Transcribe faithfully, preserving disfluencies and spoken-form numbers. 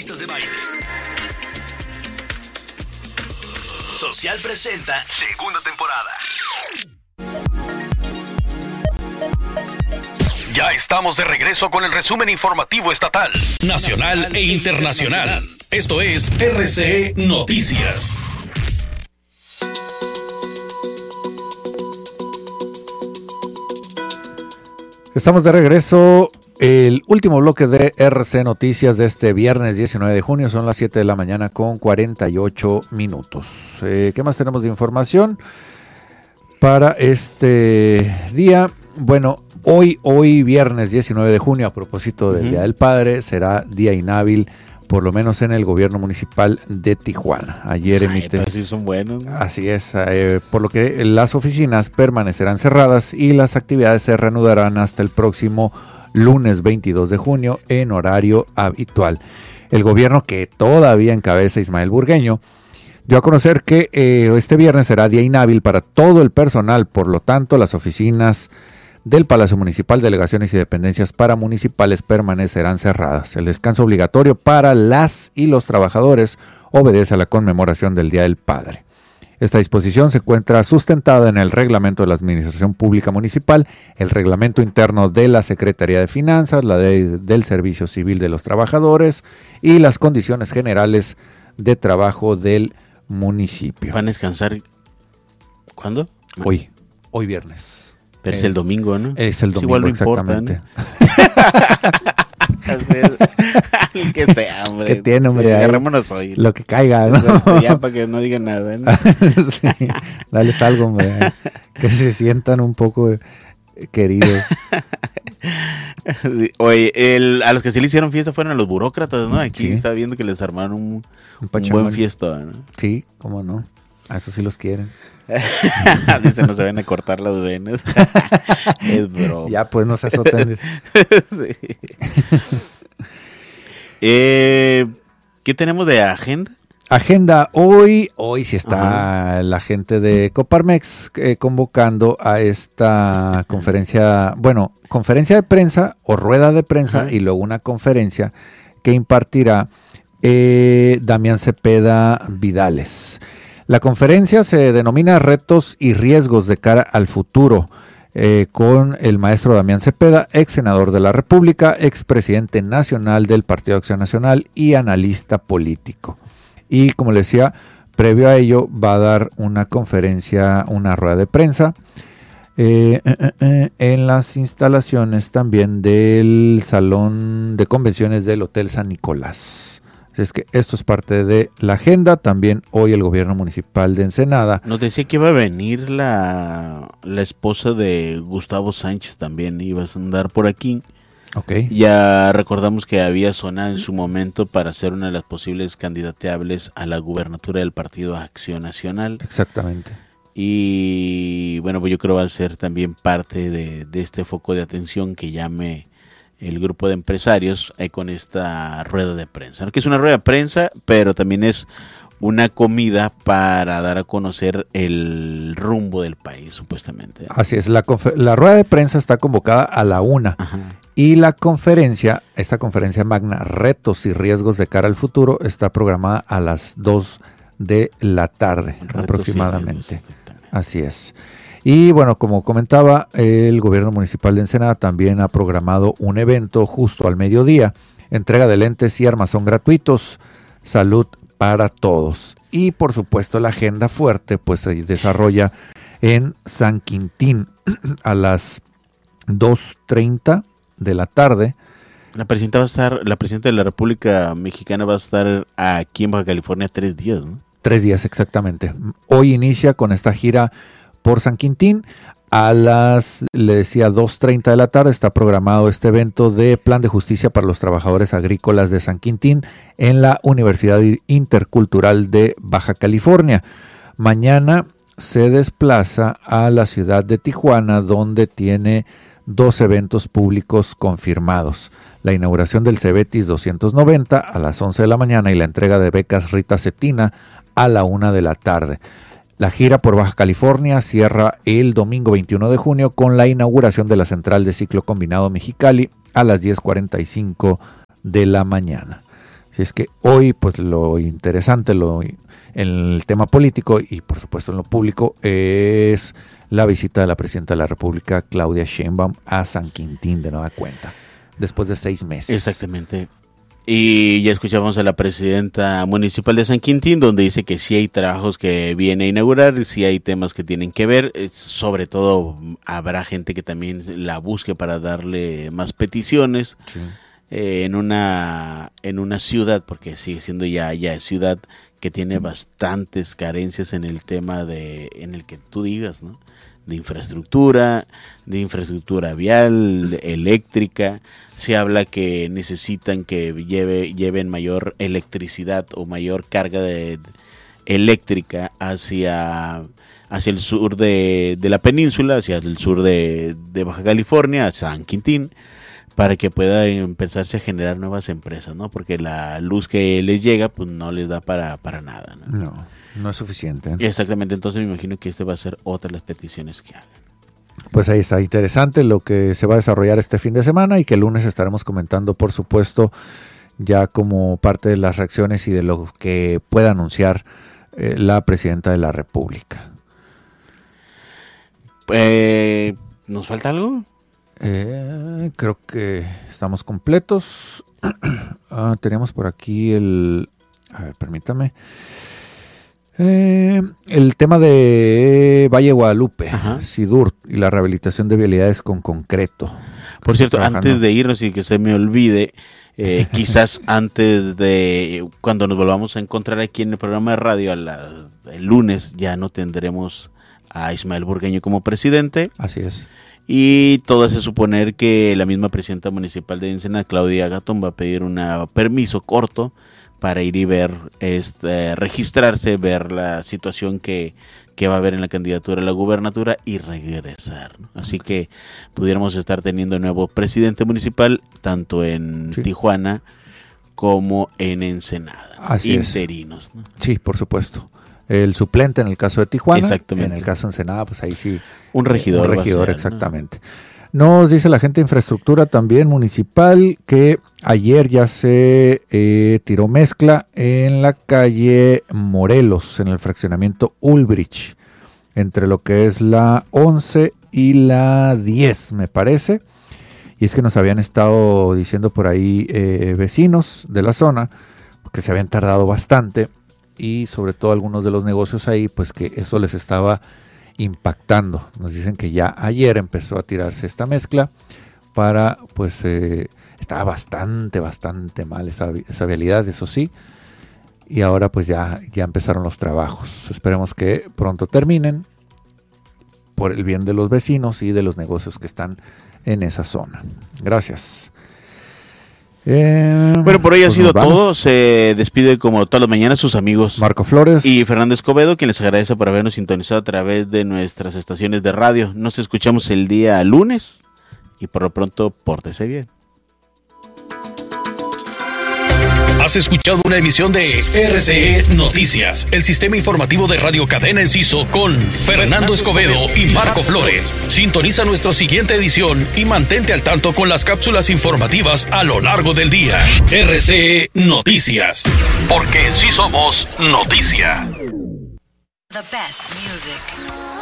pistas de baile. Social presenta segunda temporada. Ya estamos de regreso con el resumen informativo estatal, nacional e internacional. Esto es R C E Noticias. Estamos de regreso. El último bloque de R C Noticias de este viernes diecinueve de junio. Son las siete de la mañana con cuarenta y ocho minutos. Eh, ¿Qué más tenemos de información para este día? Bueno, hoy, hoy viernes diecinueve de junio, a propósito del uh-huh. Día del Padre, será día inhábil, por lo menos en el gobierno municipal de Tijuana. Ayer emite. Ay, sí son buenos, ¿no? Así es, eh, por lo que las oficinas permanecerán cerradas y las actividades se reanudarán hasta el próximo lunes veintidós de junio en horario habitual. El gobierno, que todavía encabeza Ismael Burgueño, dio a conocer que eh, este viernes será día inhábil para todo el personal, por lo tanto las oficinas del Palacio Municipal, delegaciones y dependencias paramunicipales permanecerán cerradas. El descanso obligatorio para las y los trabajadores obedece a la conmemoración del Día del Padre. Esta disposición se encuentra sustentada en el reglamento de la Administración Pública Municipal, el reglamento interno de la Secretaría de Finanzas, la ley del Servicio Civil de los Trabajadores y las condiciones generales de trabajo del municipio. ¿Van a descansar cuándo? Hoy, hoy viernes. Pero eh, es el domingo, ¿no? Es el domingo, sí, exactamente. Importa, ¿no? Que sea, hombre. Que tiene, hombre. Agarrémonos hoy. Lo que caiga, ¿no? Ya para que no digan nada, ¿no? Sí, dales algo, hombre. Que se sientan un poco queridos. Oye, el, a los que sí le hicieron fiesta fueron a los burócratas, ¿no? Aquí sí. Está viendo que les armaron un, un, un buen fiesta, ¿no? Sí, cómo no. A eso sí los quieren. Dicen, no se van a cortar las venas. Es broma. Ya, pues no se azoten. Sí. eh, ¿Qué tenemos de agenda? Agenda hoy, hoy sí está uh-huh. la gente de Coparmex eh, convocando a esta conferencia, bueno, conferencia de prensa o rueda de prensa uh-huh. y luego una conferencia que impartirá eh, Damián Cepeda Vidales. La conferencia se denomina Retos y Riesgos de cara al futuro, eh, con el maestro Damián Cepeda, ex senador de la República, ex presidente nacional del Partido Acción Nacional y analista político. Y como les decía, previo a ello va a dar una conferencia, una rueda de prensa eh, eh, eh, en las instalaciones también del Salón de Convenciones del Hotel San Nicolás. Es que esto es parte de la agenda. También hoy el gobierno municipal de Ensenada nos decía que iba a venir la, la esposa de Gustavo Sánchez, también iba a andar por aquí. Okay. Ya recordamos que había sonado en su momento para ser una de las posibles candidateables a la gubernatura del Partido Acción Nacional. Exactamente. Y bueno, pues yo creo que va a ser también parte de, de este foco de atención que llame el grupo de empresarios eh, con esta rueda de prensa, ¿no? Que es una rueda de prensa, pero también es una comida para dar a conocer el rumbo del país, supuestamente. Así es, la, confer- la rueda de prensa está convocada a la una. Ajá. Y la conferencia, esta conferencia magna, Retos y Riesgos de cara al futuro, está programada a las dos de la tarde, Retos aproximadamente. Así es. Y bueno, como comentaba, el gobierno municipal de Ensenada también ha programado un evento justo al mediodía, entrega de lentes y armazón gratuitos, salud para todos. Y por supuesto la agenda fuerte pues se desarrolla en San Quintín a las dos treinta de la tarde. La presidenta va a estar, la presidenta de la República Mexicana va a estar aquí en Baja California tres días, ¿no? Tres días exactamente. Hoy inicia con esta gira por San Quintín. A las, le decía, dos treinta de la tarde está programado este evento de Plan de Justicia para los Trabajadores Agrícolas de San Quintín en la Universidad Intercultural de Baja California. Mañana se desplaza a la ciudad de Tijuana, donde tiene dos eventos públicos confirmados. La inauguración del Cebetis doscientos noventa a las once de la mañana y la entrega de becas Rita Cetina a la una de la tarde. La gira por Baja California cierra el domingo veintiuno de junio con la inauguración de la central de ciclo combinado Mexicali a las diez cuarenta y cinco de la mañana. Así es que hoy, pues lo interesante lo, en el tema político y por supuesto en lo público es la visita de la presidenta de la República, Claudia Sheinbaum, a San Quintín de nueva cuenta, después de seis meses. Exactamente. Y ya escuchamos a la presidenta municipal de San Quintín, donde dice que sí hay trabajos que viene a inaugurar, sí hay temas que tienen que ver, sobre todo habrá gente que también la busque para darle más peticiones. Sí. Eh, en una en una ciudad, porque sigue siendo ya, ya es ciudad que tiene bastantes carencias en el tema de, en el que tú digas, ¿no? De infraestructura, de infraestructura vial, eléctrica. Se habla que necesitan que lleve, lleven mayor electricidad o mayor carga de, de eléctrica hacia, hacia el sur de, de la península, hacia el sur de, de Baja California, a San Quintín, para que pueda empezarse a generar nuevas empresas, ¿no? Porque la luz que les llega, pues no les da para, para nada, ¿no? No, no es suficiente. Exactamente, entonces me imagino que este va a ser otra de las peticiones que hagan. Pues ahí está, interesante lo que se va a desarrollar este fin de semana y que el lunes estaremos comentando, por supuesto, ya como parte de las reacciones y de lo que pueda anunciar eh, la presidenta de la República. Eh, ¿Nos falta algo? Eh, creo que estamos completos. ah, teníamos por aquí el... A ver, permítame. Eh, el tema de Valle Guadalupe, Ajá. SIDUR y la rehabilitación de vialidades con concreto. Por cierto, trabajando. Antes de irnos y que se me olvide, eh, quizás antes de cuando nos volvamos a encontrar aquí en el programa de radio a la, el lunes, ya no tendremos a Ismael Burgueño como presidente. Así es. Y todo hace suponer que la misma presidenta municipal de Ensenada, Claudia Gatón, va a pedir un permiso corto para ir y ver, este, registrarse, ver la situación que, que va a haber en la candidatura a la gubernatura y regresar, ¿no? Así okay. que pudiéramos estar teniendo un nuevo presidente municipal, tanto en sí. Tijuana como en Ensenada. Así interinos, es. ¿no? Sí, por supuesto. El suplente en el caso de Tijuana, en el caso de Ensenada, pues ahí sí. Un regidor. Un regidor, ser, exactamente. ¿no? Nos dice la gente de infraestructura también municipal que ayer ya se eh, tiró mezcla en la calle Morelos, en el fraccionamiento Ulbrich, entre lo que es la once y la diez, me parece. Y es que nos habían estado diciendo por ahí eh, vecinos de la zona que se habían tardado bastante, y sobre todo algunos de los negocios ahí, pues que eso les estaba impactando. Nos dicen que ya ayer empezó a tirarse esta mezcla para, pues, eh, estaba bastante, bastante mal esa, esa vialidad, eso sí, y ahora pues ya, ya empezaron los trabajos. Esperemos que pronto terminen por el bien de los vecinos y de los negocios que están en esa zona. Gracias. Eh, bueno, por hoy pues ha sido todo. Se despide como todas las mañanas sus amigos Marco Flores y Fernando Escobedo, quien les agradece por habernos sintonizado a través de nuestras estaciones de radio. Nos escuchamos el día lunes y por lo pronto, pórtese bien. Has escuchado una emisión de R C E Noticias, el sistema informativo de Radio Cadena Enciso con Fernando Escobedo y Marco Flores. Sintoniza nuestra siguiente edición y mantente al tanto con las cápsulas informativas a lo largo del día. R C E Noticias, porque en sí somos noticia. The best music.